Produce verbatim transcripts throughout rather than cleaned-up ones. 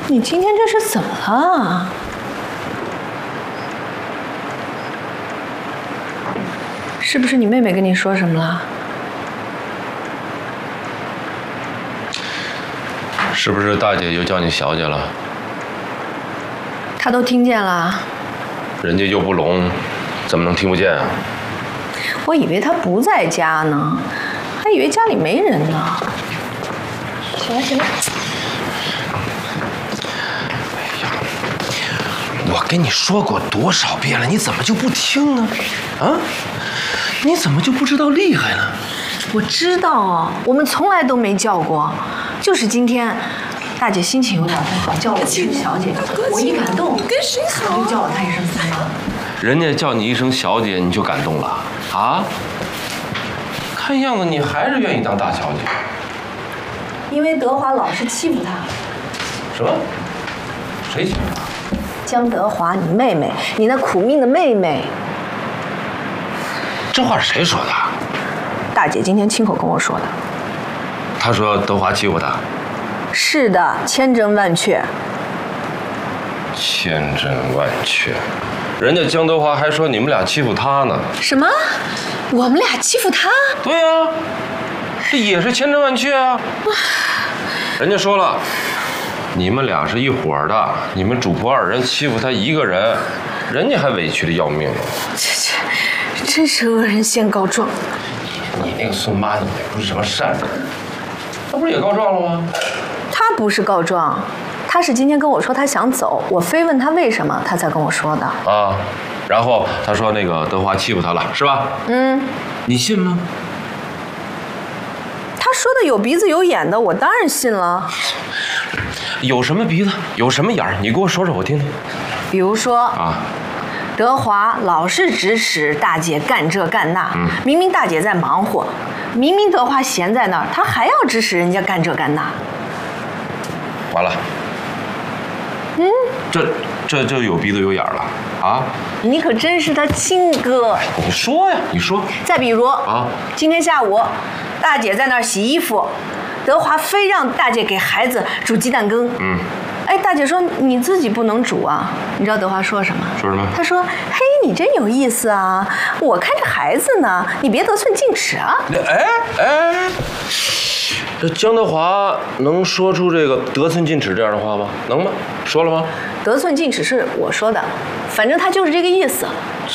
你今天这是怎么了？是不是你妹妹跟你说什么了？ 是不是大姐又叫你小姐了？ 她都听见了。 人家又不聋，怎么能听不见啊？ 我以为她不在家呢，还以为家里没人呢。行了行了。 哎呀，我跟你说过多少遍了，你怎么就不听呢？啊？你怎么就不知道厉害呢？ 我知道啊，我们从来都没叫过，就是今天，大姐心情有点不好，叫我一声小姐，我一感动， 跟谁好？ 我就叫了她一声三妈。 人家叫你一声小姐，你就感动了啊？看样子你还是愿意当大小姐。 因为德华老是欺负她。 什么？谁欺负她？ 江德华，你妹妹，你那苦命的妹妹。 这话是谁说的？ 大姐今天亲口跟我说的。 她说德华欺负她。 是的，千真万确。 千真万确，人家江德华还说你们俩欺负他呢。 什么？我们俩欺负他？ 对呀、啊，这也是千真万确啊。人家说了，你们俩是一伙的，你们主仆二人欺负他一个人，人家还委屈的要命呢。 这这，真是恶人先告状。 你那个孙妈也不是什么善人，她不是也告状了吗？ 她不是告状。他是今天跟我说他想走，我非问他为什么，他才跟我说的啊。然后他说那个德华欺负他了，是吧？ 嗯， 你信吗？ 他说的有鼻子有眼的，我当然信了。 有什么鼻子，有什么眼儿？你给我说说，我听听。 比如说啊， 德华老是指使大姐干这干那，嗯、明明大姐在忙活，明明德华闲在那儿，他还要指使人家干这干那。 完了。 嗯， 这这就有鼻子有眼了啊！ 你可真是他亲哥。 你说呀，你说。 再比如啊， 今天下午，大姐在那儿洗衣服，德华非让大姐给孩子煮鸡蛋羹。 嗯。 哎，大姐说你自己不能煮啊，你知道德华说什么？ 说什么？ 他说：“嘿，你真有意思啊！我看着孩子呢，你别得寸进尺啊！” 哎哎。这江德华能说出这个得寸进尺这样的话吗？能吗？说了吗？ 得寸进尺是我说的，反正他就是这个意思。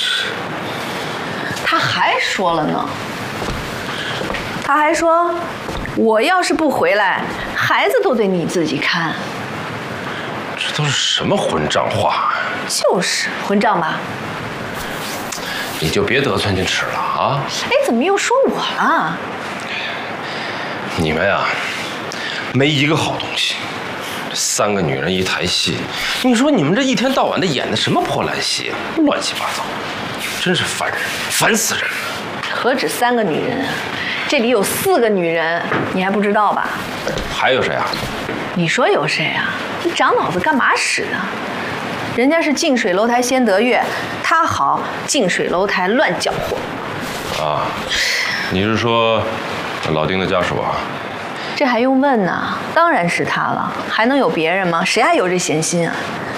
他还说了呢，他还说，我要是不回来，孩子都得你自己看。 这都是什么混账话？ 就是混账吧。 你就别得寸进尺了啊！ 哎，怎么又说我了？ 你们呀，没一个好东西。三个女人一台戏，你说你们这一天到晚的演的什么破烂戏啊？乱七八糟，真是烦人，烦死人了。 何止三个女人啊，这里有四个女人，你还不知道吧？ 还有谁啊？ 你说有谁啊？你长脑子干嘛使的？人家是近水楼台先得月，他好近水楼台乱搅和。 啊，你是说老丁的家属啊？ 这还用问呢？当然是他了，还能有别人吗？谁还有这闲心啊？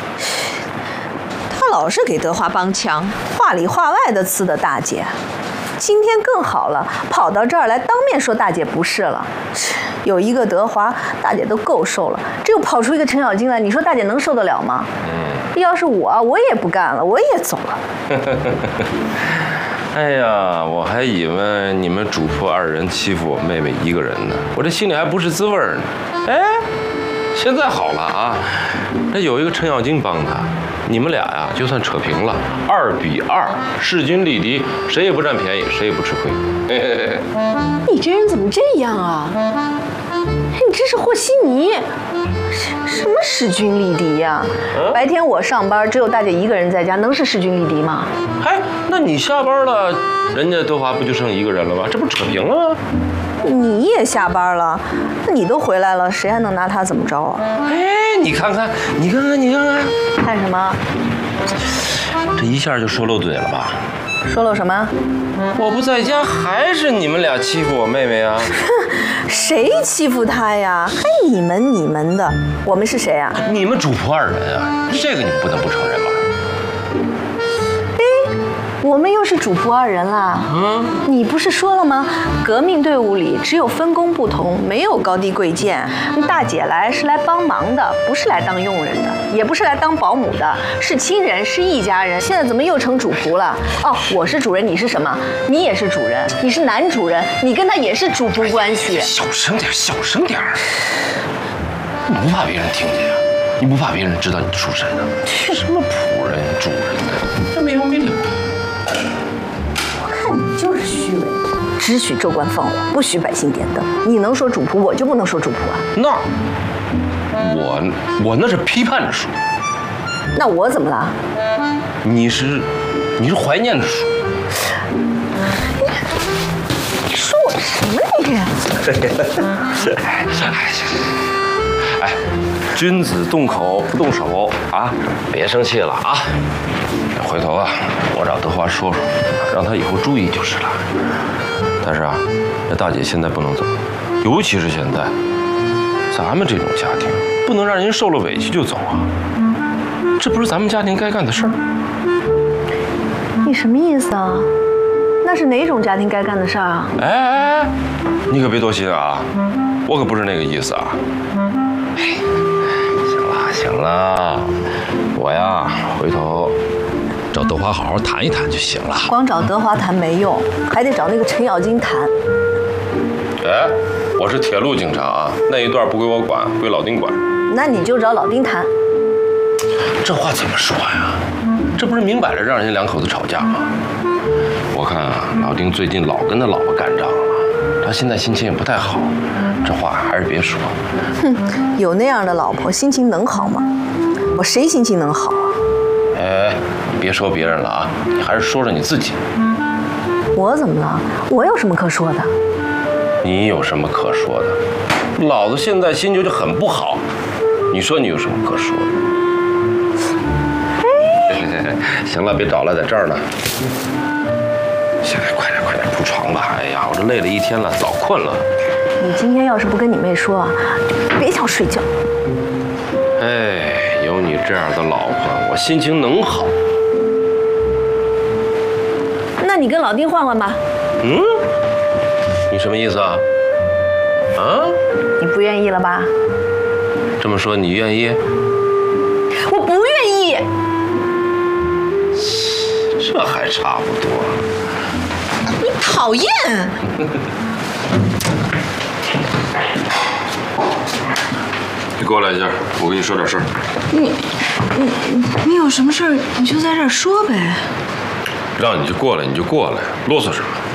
他老是给德华帮腔，话里话外的呲的大姐。今天更好了，跑到这儿来当面说大姐不是了。有一个德华，大姐都够受了，这又跑出一个程咬金来，你说大姐能受得了吗？嗯，要是我，我也不干了，我也走了。 哎呀，我还以为你们主仆二人欺负我妹妹一个人呢，我这心里还不是滋味呢。哎，现在好了啊，这有一个程咬金帮他，你们俩呀就算扯平了，二比二，势均力敌，谁也不占便宜，谁也不吃亏。嘿嘿嘿， 你这人怎么这样啊？你这是和稀泥！什么势均力敌呀、啊？白天我上班，只有大姐一个人在家，能是势均力敌吗？ 嗨，那你下班了，人家德华不就剩一个人了吗？这不扯平了吗？ 你也下班了，那你都回来了，谁还能拿他怎么着啊？ 哎，你看看，你看看，你看看， 看什么？ 这一下就说漏嘴了吧？ 说了什么？ 我不在家，还是你们俩欺负我妹妹啊？ 谁欺负她呀？还你们你们的，我们是谁啊？ 你们主仆二人啊，这个你们不能不承认吧？ 我们又是主仆二人啦。嗯，你不是说了吗？革命队伍里只有分工不同，没有高低贵贱。大姐来是来帮忙的，不是来当佣人的，也不是来当保姆的，是亲人，是一家人。现在怎么又成主仆了？哦，我是主人，你是什么？你也是主人，你是男主人，你跟他也是主仆关系。 小声点，小声点。你不怕别人听见呀？你不怕别人知道你出身啊？什么仆人、主人的，这没完没了。 你就是虚伪，只许州官放火，不许百姓点灯。你能说主仆，我就不能说主仆啊？ 那我我那是批判着说。 那我怎么了？ 你是你是怀念着说。 你说我什么你？ 哎，哎，君子动口不动手啊！别生气了啊！回头啊，我找德华说说，让他以后注意就是了。但是啊，这大姐现在不能走，尤其是现在，咱们这种家庭不能让人受了委屈就走啊，这不是咱们家庭该干的事儿。 你什么意思啊？那是哪种家庭该干的事儿啊？ 哎哎哎，你可别多心啊，我可不是那个意思啊。哎，行了行了，我呀回头找德华好好谈一谈就行了。 光找德华谈没用，还得找那个程咬金谈。 哎，我是铁路警察啊，那一段不归我管，归老丁管。 那你就找老丁谈。 这话怎么说呀？这不是明摆着让人家两口子吵架吗？我看啊，老丁最近老跟他老婆干仗了，他现在心情也不太好，这话还是别说。 哼，有那样的老婆，心情能好吗？我谁心情能好啊？ 哎，别说别人了啊，你还是说说你自己。 我怎么了？我有什么可说的？ 你有什么可说的？老子现在心情就很不好，你说你有什么可说的？哎，行了，别找了，在这儿呢。现在快点快点铺床吧！哎呀，我这累了一天了，早困了。 你今天要是不跟你妹说啊，别想睡觉。 哎，有你这样的老婆，我心情能好。 那你跟老丁换换吧。 嗯？你什么意思啊？啊？ 你不愿意了吧？ 这么说你愿意？ 我不愿意。 这还差不多。 你讨厌。 你过来一下，我跟你说点事儿。 你你你有什么事儿你就在这儿说呗。 让你就过来，你就过来，啰嗦什么？